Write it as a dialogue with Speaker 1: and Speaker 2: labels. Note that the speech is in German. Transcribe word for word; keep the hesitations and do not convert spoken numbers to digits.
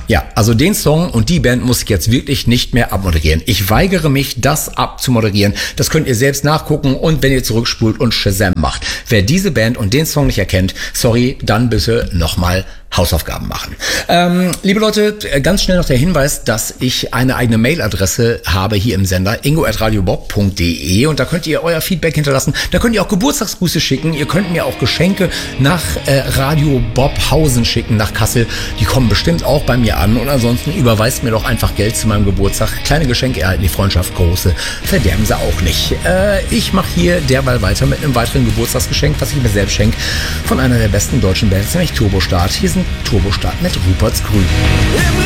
Speaker 1: Ja, also den Song und die Band muss ich jetzt wirklich nicht mehr abmoderieren. Ich weigere mich, das abzumoderieren. Das könnt ihr selbst nachgucken und wenn ihr zurückspult und Shazam macht. Wer diese Band und den Song nicht erkennt, sorry, dann bitte nochmal Hausaufgaben machen. Ähm, liebe Leute, ganz schnell noch der Hinweis, dass ich eine eigene Mailadresse habe hier im Sender, ingo at radiobob punkt de, und da könnt ihr euer Feedback hinterlassen. Da könnt ihr auch Geburtstagsgrüße schicken. Ihr könnt mir auch Geschenke nach äh, Radio Bobhausen schicken, nach Kassel. Die kommen bestimmt auch bei mir an. Und ansonsten überweist mir doch einfach Geld zu meinem Geburtstag. Kleine Geschenke erhalten die Freundschaft, große verderben sie auch nicht. Äh, ich mache hier derweil weiter mit einem weiteren Geburtstagsgeschenk, was ich mir selbst schenke, von einer der besten deutschen Bands, nämlich Turbostart. Hier sind Turbostart mit Ruperts Grün.